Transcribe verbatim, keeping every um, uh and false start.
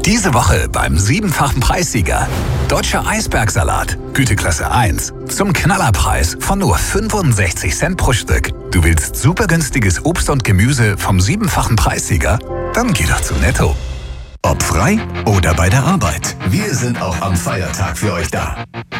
Diese Woche beim siebenfachen Preissieger. Deutscher Eisbergsalat, Güteklasse eins, zum Knallerpreis von nur fünfundsechzig Cent pro Stück. Du willst super günstiges Obst und Gemüse vom siebenfachen Preissieger? Dann geh doch zu Netto. Ob frei oder bei der Arbeit, wir sind auch am Feiertag für euch da.